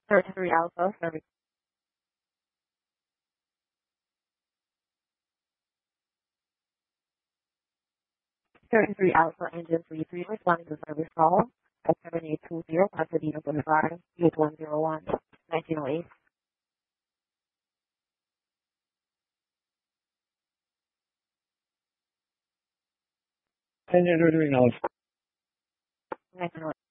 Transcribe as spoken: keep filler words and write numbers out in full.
thirty-three Alpha service. thirty-three Alpha engine three three responding to service call at seven eight two zero Pasadena Boulevard, eight one zero one, nineteen oh eight. And you're doing now. nineteen oh eight.